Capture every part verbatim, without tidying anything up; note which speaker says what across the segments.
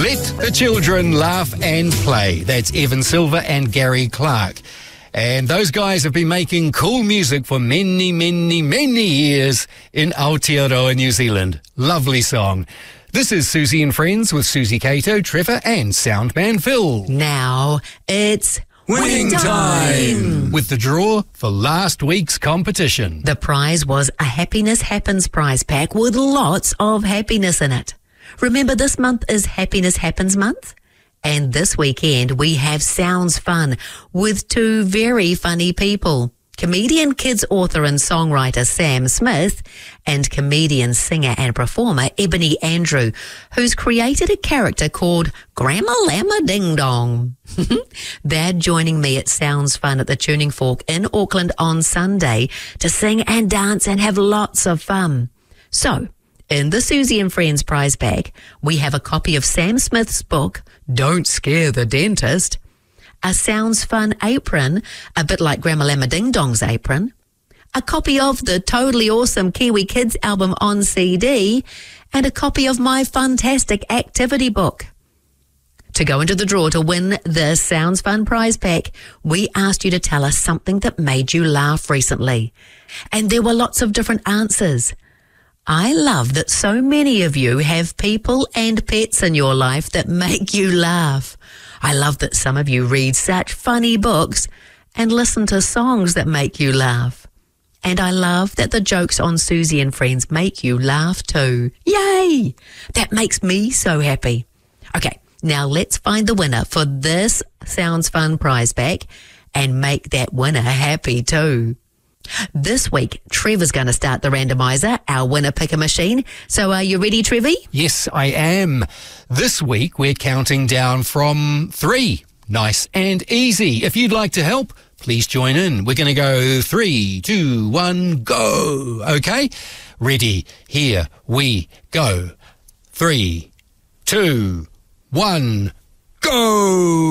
Speaker 1: Let the children laugh and play. That's Evan Silver and Gary Clark. And those guys have been making cool music for many, many, many years in Aotearoa, New Zealand. Lovely song. This is Susie and Friends with Susie Cato, Trevor and Soundman Phil.
Speaker 2: Now it's
Speaker 1: winning time with the draw for last week's competition.
Speaker 2: The prize was a Happiness Happens prize pack with lots of happiness in it. Remember, this month is Happiness Happens month? And this weekend we have Sounds Fun with two very funny people. Comedian, kids author and songwriter Sam Smith and comedian, singer and performer Ebony Andrew, who's created a character called Grandma Llama Ding Dong. They're joining me at Sounds Fun at the Tuning Fork in Auckland on Sunday to sing and dance and have lots of fun. So, in the Susie and Friends prize bag, we have a copy of Sam Smith's book, Don't Scare the Dentist, a Sounds Fun apron, a bit like Grandma Llama Ding Dong's apron, a copy of the totally awesome Kiwi Kids album on C D, and a copy of my fantastic activity book. To go into the draw to win the Sounds Fun prize pack, we asked you to tell us something that made you laugh recently. And there were lots of different answers. I love that so many of you have people and pets in your life that make you laugh. I love that some of you read such funny books and listen to songs that make you laugh. And I love that the jokes on Susie and Friends make you laugh too. Yay! That makes me so happy. Okay, now let's find the winner for this Sounds Fun prize pack and make that winner happy too. This week, Trevor's going to start the randomizer, our winner picker machine. So are you ready, Trevi?
Speaker 1: Yes, I am. This week, we're counting down from three. Nice and easy. If you'd like to help, please join in. We're going to go three, two, one, go. Okay? Ready? Here we go. Three, two, one, go.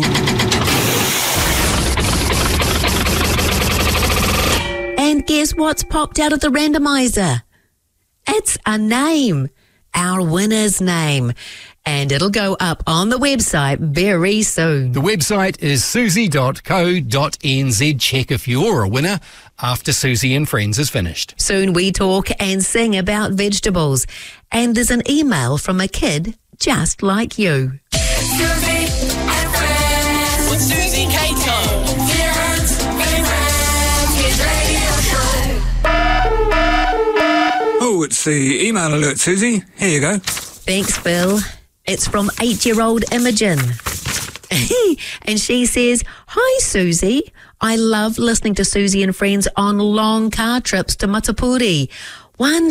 Speaker 2: And guess what's popped out of the randomizer? It's a name, our winner's name. And it'll go up on the website very soon.
Speaker 1: The website is susie dot co dot n z. Check if you're a winner after Susie and Friends is finished.
Speaker 2: Soon we talk and sing about vegetables. And there's an email from a kid just like you.
Speaker 3: Susie and Friends with Susie Cato.
Speaker 4: Oh, it's the email alert, Susie. Here you go.
Speaker 2: Thanks, Phil. It's from eight-year-old Imogen. And she says, Hi, Susie. I love listening to Susie and Friends on long car trips to Matapuri. One